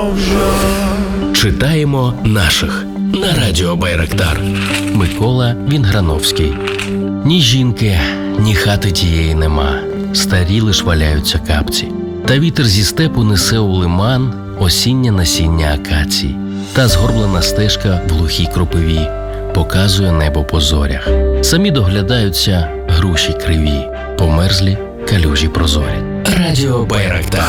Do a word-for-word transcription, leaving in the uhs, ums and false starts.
Читаємо наших на радіо Байрактар. Микола Вінграновський. Ні жінки, ні хати тієї нема, старі лиш валяються капці. Та вітер зі степу несе у лиман осіннє насіння акацій. Та згорблена стежка в глухій кропиві показує небо по зорях. Самі доглядаються груші криві, померзлі калюжі прозорі. Радіо Байрактар.